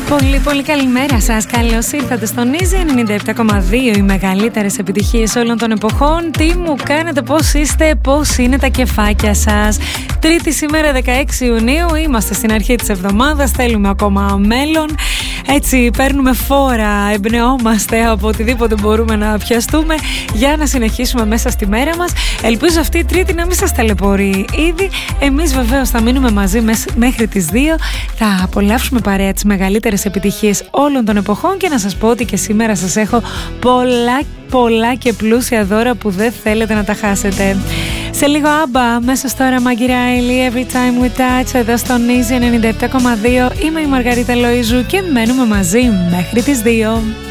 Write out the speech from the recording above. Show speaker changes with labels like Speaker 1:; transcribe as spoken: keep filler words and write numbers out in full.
Speaker 1: Πολύ πολύ καλημέρα σας. Καλώς ήρθατε στον Easy ενενήντα επτά κόμμα δύο. Οι μεγαλύτερες επιτυχίες όλων των εποχών. Τι μου κάνετε, πώς είστε, πώς είναι τα κεφάκια σας? Τρίτη σήμερα δεκαέξι Ιουνίου. Είμαστε στην αρχή της εβδομάδας. Θέλουμε ακόμα μέλλον. Έτσι παίρνουμε φόρα, εμπνεόμαστε από οτιδήποτε μπορούμε να πιαστούμε για να συνεχίσουμε μέσα στη μέρα μας. Ελπίζω αυτή η Τρίτη να μην σας ταλαιπωρεί ήδη. Εμείς βεβαίως θα μείνουμε μαζί μέχρι τις δύο. Θα απολαύσουμε παρέα τις μεγαλύτερες επιτυχίες όλων των εποχών και να σας πω ότι και σήμερα σας έχω πολλά πολλά και πλούσια δώρα που δεν θέλετε να τα χάσετε. Σε λίγο άμπα, μέσα στο όραμα Riley, Every Time We Touch, εδώ στον Easy ενενήντα επτά κόμμα δύο. Είμαι η Μαργαρίτα Λοΐζου και μένουμε μαζί μέχρι τις δύο.